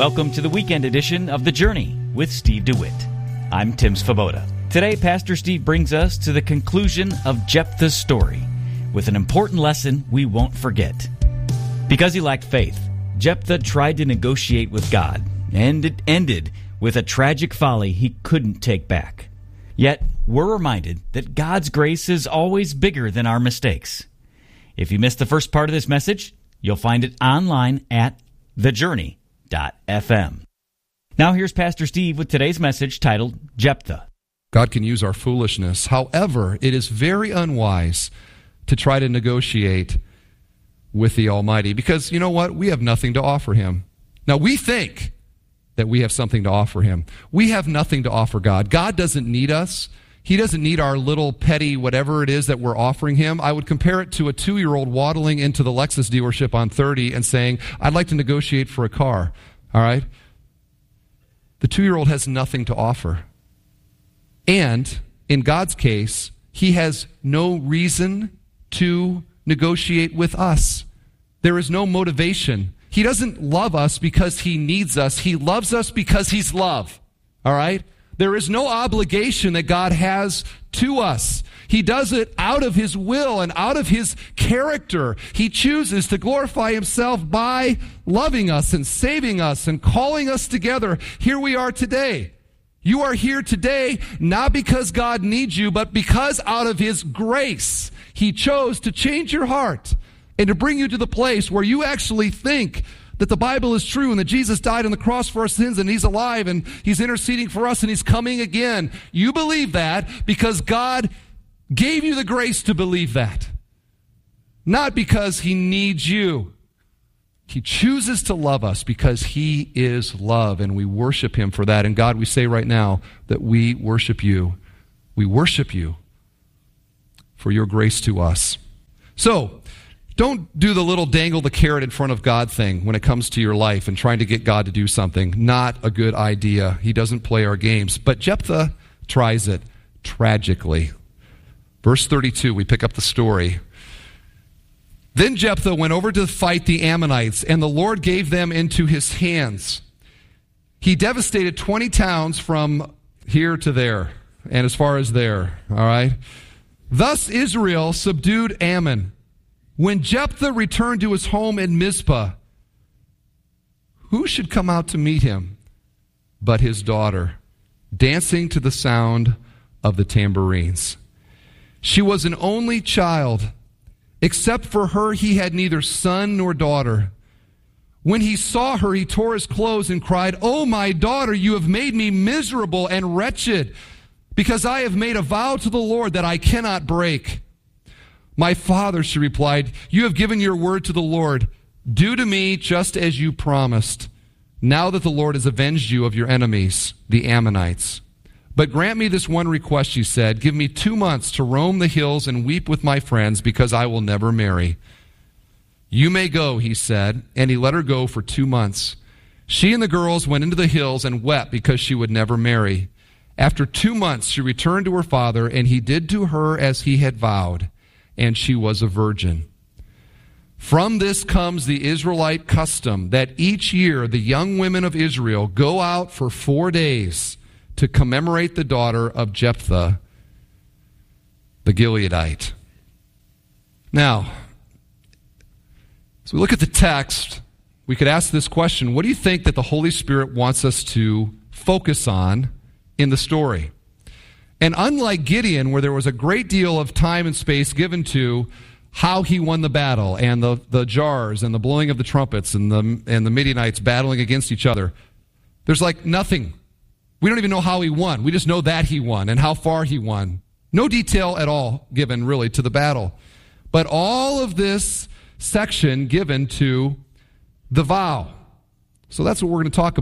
Welcome to the weekend edition of The Journey with Steve DeWitt. I'm Tim Svoboda. Today, Pastor Steve brings us to the conclusion of Jephthah's story with an important lesson we won't forget. Because he lacked faith, Jephthah tried to negotiate with God, and it ended with a tragic folly he couldn't take back. Yet, we're reminded that God's grace is always bigger than our mistakes. If you missed the first part of this message, you'll find it online at thejourney.fm. Now here's Pastor Steve with today's message titled Jephthah. God can use our foolishness. However, it is very unwise to try to negotiate with the Almighty because, you know what? We have nothing to offer Him. Now, we think that we have something to offer Him. We have nothing to offer God. God doesn't need us. He doesn't need our little petty whatever it is that we're offering Him. I would compare it to a 2-year-old waddling into the Lexus dealership on 30 and saying, I'd like to negotiate for a car. All right? The 2-year-old has nothing to offer. And in God's case, He has no reason to negotiate with us. There is no motivation. He doesn't love us because He needs us. He loves us because He's love. All right? There is no obligation that God has to us. He does it out of His will and out of His character. He chooses to glorify Himself by loving us and saving us and calling us together. Here we are today. You are here today not because God needs you, but because out of His grace, He chose to change your heart and to bring you to the place where you actually think that the Bible is true and that Jesus died on the cross for our sins and He's alive and He's interceding for us and He's coming again. You believe that because God gave you the grace to believe that. Not because He needs you. He chooses to love us because He is love, and we worship Him for that. And God, we say right now that we worship You. We worship You for Your grace to us. So, don't do the little dangle the carrot in front of God thing when it comes to your life and trying to get God to do something. Not a good idea. He doesn't play our games. But Jephthah tries it tragically. Verse 32, we pick up the story. Then Jephthah went over to fight the Ammonites, and the Lord gave them into his hands. He devastated 20 towns from here to there, and as far as there. All right? Thus Israel subdued Ammon. When Jephthah returned to his home in Mizpah, who should come out to meet him but his daughter, dancing to the sound of the tambourines? She was an only child. Except for her, he had neither son nor daughter. When he saw her, he tore his clothes and cried, "Oh, my daughter, you have made me miserable and wretched, because I have made a vow to the Lord that I cannot break." "My father," she replied, "you have given your word to the Lord. Do to me just as you promised, now that the Lord has avenged you of your enemies, the Ammonites. But grant me this one request," she said. "Give me 2 months to roam the hills and weep with my friends, because I will never marry." "You may go," he said, and he let her go for 2 months. She and the girls went into the hills and wept because she would never marry. After 2 months, she returned to her father, and he did to her as he had vowed, and she was a virgin. From this comes the Israelite custom that each year the young women of Israel go out for 4 days to commemorate the daughter of Jephthah, the Gileadite. Now, as we look at the text, we could ask this question: what do you think that the Holy Spirit wants us to focus on in the story? And unlike Gideon, where there was a great deal of time and space given to how he won the battle, and the jars, and the blowing of the trumpets, and the Midianites battling against each other, there's like nothing. We don't even know how he won. We just know that he won and how far he won. No detail at all given, really, to the battle. But all of this section given to the vow. So that's what we're going to talk about.